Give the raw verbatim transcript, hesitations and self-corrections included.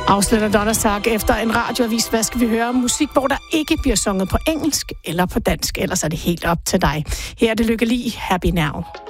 Afslutter Donnerstag efter en radioavis. Hvad skal vi høre? Musik, hvor der ikke bliver sunget på engelsk eller på dansk. Ellers er det helt op til dig. Her er det Lykke Li. Happy Now.